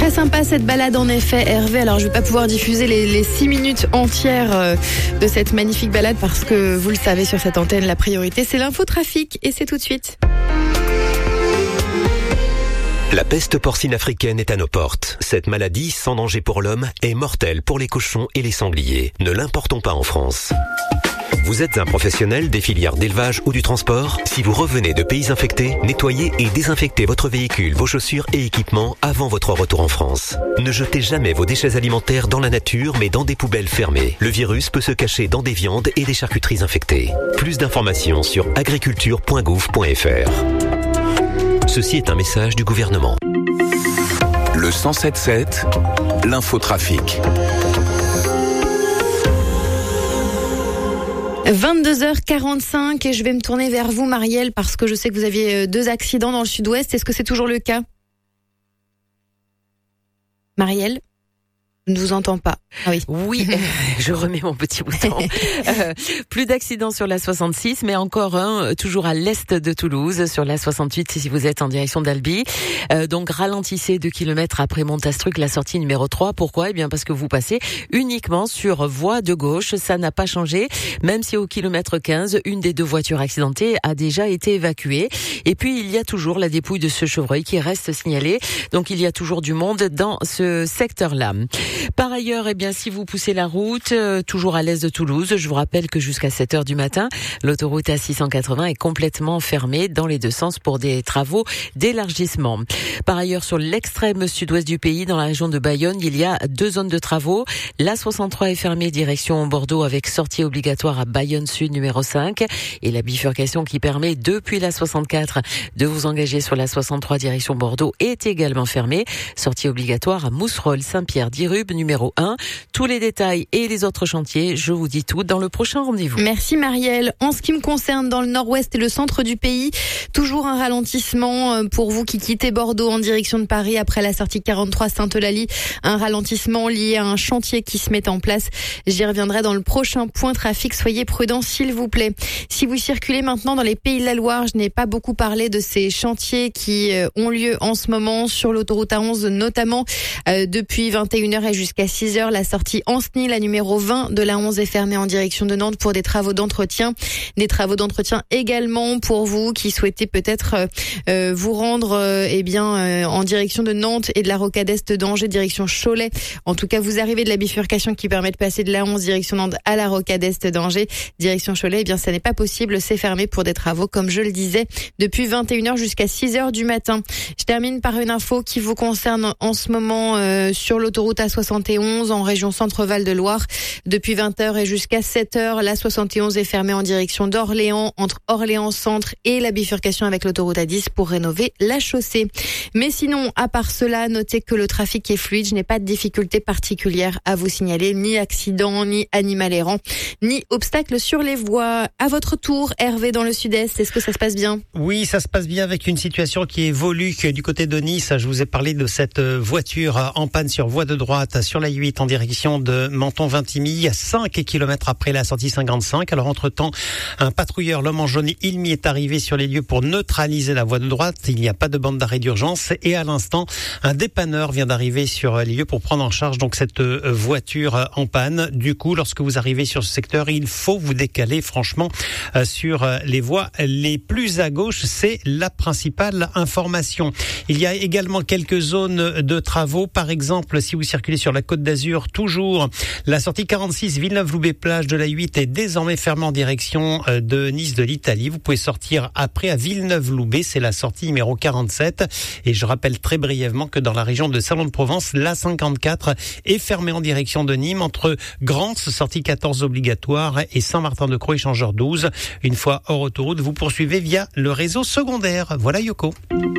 Très sympa cette balade en effet, Hervé. Alors je ne vais pas pouvoir diffuser les 6 minutes entières de cette magnifique balade parce que vous le savez sur cette antenne, la priorité c'est l'infotrafic et c'est tout de suite. La peste porcine africaine est à nos portes. Cette maladie, sans danger pour l'homme, est mortelle pour les cochons et les sangliers. Ne l'importons pas en France. Vous êtes un professionnel des filières d'élevage ou du transport? Si vous revenez de pays infectés, nettoyez et désinfectez votre véhicule, vos chaussures et équipements avant votre retour en France. Ne jetez jamais vos déchets alimentaires dans la nature, mais dans des poubelles fermées. Le virus peut se cacher dans des viandes et des charcuteries infectées. Plus d'informations sur agriculture.gouv.fr. Ceci est un message du gouvernement. Le 107.7, l'infotrafic. 22h45 et je vais me tourner vers vous, Marielle, parce que je sais que vous aviez 2 accidents dans le sud-ouest. Est-ce que c'est toujours le cas? Marielle? Je ne vous entends pas. Ah oui. Oui, je remets mon petit bouton. Plus d'accidents sur la 66, mais encore un, toujours à l'est de Toulouse, sur la 68 si vous êtes en direction d'Albi. Donc ralentissez 2 km après Montastruc, la sortie numéro 3. Pourquoi? Eh bien parce que vous passez uniquement sur voie de gauche. Ça n'a pas changé, même si au kilomètre 15, une des 2 voitures accidentées a déjà été évacuée. Et puis il y a toujours la dépouille de ce chevreuil qui reste signalée. Donc il y a toujours du monde dans ce secteur-là. Par ailleurs, eh bien, si vous poussez la route, toujours à l'est de Toulouse, je vous rappelle que jusqu'à 7h du matin, l'autoroute A680 est complètement fermée dans les 2 sens pour des travaux d'élargissement. Par ailleurs, sur l'extrême sud-ouest du pays, dans la région de Bayonne, il y a 2 zones de travaux. La 63 est fermée direction Bordeaux avec sortie obligatoire à Bayonne Sud numéro 5 et la bifurcation qui permet depuis la 64 de vous engager sur la 63 direction Bordeaux est également fermée. Sortie obligatoire à Mousserolles, Saint-Pierre-d'Irube numéro 1. Tous les détails et les autres chantiers, je vous dis tout dans le prochain rendez-vous. Merci Marielle. En ce qui me concerne, dans le nord-ouest et le centre du pays, toujours un ralentissement pour vous qui quittez Bordeaux en direction de Paris après la sortie 43 Sainte-Eulalie. Un ralentissement lié à un chantier qui se met en place. J'y reviendrai dans le prochain point trafic. Soyez prudents s'il vous plaît. Si vous circulez maintenant dans les Pays de la Loire, je n'ai pas beaucoup parlé de ces chantiers qui ont lieu en ce moment sur l'autoroute A11 notamment depuis 21h et jusqu'à 6h. La sortie Ancenis, la numéro 20 de la 11 est fermée en direction de Nantes pour des travaux d'entretien. Des travaux d'entretien également pour vous qui souhaitez peut-être vous rendre en direction de Nantes et de la rocade est d'Angers direction Cholet. En tout cas, vous arrivez de la bifurcation qui permet de passer de la 11 direction Nantes à la rocade est d'Angers direction Cholet. Eh bien, ça n'est pas possible. C'est fermé pour des travaux, comme je le disais, depuis 21h jusqu'à 6h du matin. Je termine par une info qui vous concerne en ce moment sur l'autoroute A71 en région Centre-Val de Loire. Depuis 20h et jusqu'à 7h, la 71 est fermée en direction d'Orléans, entre Orléans Centre et la bifurcation avec l'autoroute A10 pour rénover la chaussée. Mais sinon, à part cela, notez que le trafic est fluide. Je n'ai pas de difficultés particulières à vous signaler, ni accident, ni animal errant, ni obstacle sur les voies. À votre tour, Hervé, dans le sud-est, est-ce que ça se passe bien? Oui, ça se passe bien avec une situation qui évolue du côté de Nice. Je vous ai parlé de cette voiture en panne sur voie de droite sur la 8 en direction de Menton-Vintimille, 5 km après la sortie 55. Alors entre-temps, un patrouilleur, l'homme en jaune, Ilmi, est arrivé sur les lieux pour neutraliser la voie de droite. Il n'y a pas de bande d'arrêt d'urgence et à l'instant, un dépanneur vient d'arriver sur les lieux pour prendre en charge donc cette voiture en panne. Du coup, lorsque vous arrivez sur ce secteur, il faut vous décaler franchement sur les voies les plus à gauche. C'est la principale information. Il y a également quelques zones de travaux. Par exemple, si vous circulez sur la Côte d'Azur, toujours la sortie 46 Villeneuve-Loubet-Plage de la 8 est désormais fermée en direction de Nice de l'Italie. Vous pouvez sortir après à Villeneuve-Loubet, c'est la sortie numéro 47. Et je rappelle très brièvement que dans la région de Salon-de-Provence, la 54 est fermée en direction de Nîmes entre Grance, sortie 14 obligatoire, et Saint-Martin-de-Croix, échangeur 12. Une fois hors autoroute, vous poursuivez via le réseau secondaire. Voilà Yoko.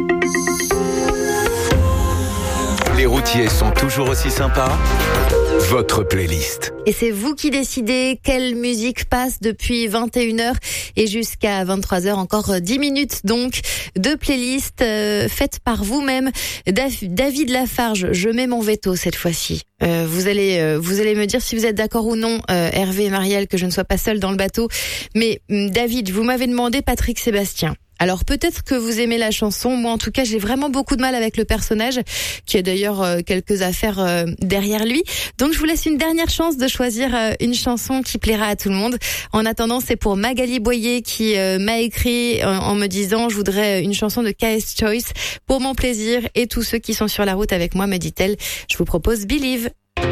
Les routiers sont toujours aussi sympas. Votre playlist. Et c'est vous qui décidez quelle musique passe depuis 21h et jusqu'à 23h, encore 10 minutes donc de playlist faite par vous-même. David Lafarge, je mets mon veto cette fois-ci. Vous allez me dire si vous êtes d'accord ou non, Hervé et Marielle, que je ne sois pas seule dans le bateau. Mais David, vous m'avez demandé Patrick Sébastien. Alors peut-être que vous aimez la chanson, moi en tout cas j'ai vraiment beaucoup de mal avec le personnage, qui a d'ailleurs quelques affaires derrière lui. Donc je vous laisse une dernière chance de choisir une chanson qui plaira à tout le monde. En attendant, c'est pour Magali Boyer qui m'a écrit en me disant je voudrais une chanson de KS Choice pour mon plaisir et tous ceux qui sont sur la route avec moi, me dit-elle. Je vous propose Believe.